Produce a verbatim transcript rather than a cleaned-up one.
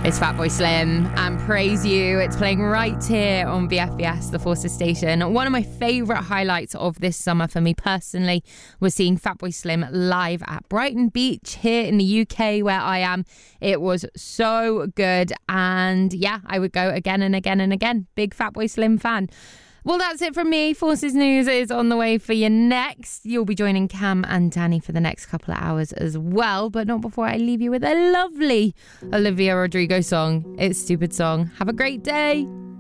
It's Fatboy Slim and Praise You. It's playing right here on B F B S, the Forces station. One of my favourite highlights of this summer for me personally was seeing Fatboy Slim live at Brighton Beach here in the U K where I am. It was so good, and yeah, I would go again and again and again. Big Fatboy Slim fan. Well, that's it from me. Forces News is on the way for you next. You'll be joining Cam and Danny for the next couple of hours as well, but not before I leave you with a lovely Olivia Rodrigo song. It's Stupid Song. Have a great day.